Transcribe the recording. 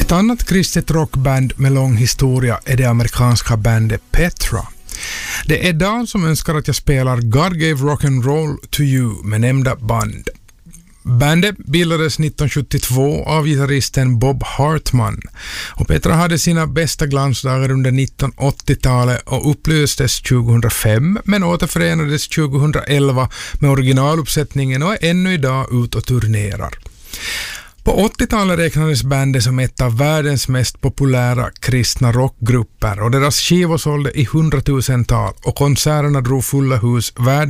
Ett annat kristet rockband med lång historia är det amerikanska bandet Petra. Det är Dan som önskar att jag spelar God Gave Rock'n'Roll to You med nämnda band. Bandet bildades 1972 av gitarristen Bob Hartman och Petra hade sina bästa glansdagar under 1980-talet och upplöstes 2005 men återförenades 2011 med originaluppsättningen och är ännu idag ut och turnerar. På 80-talet räknades bandet som ett av världens mest populära kristna rockgrupper och deras skivor sålde i 100 000-tal och konserterna drog fulla hus världen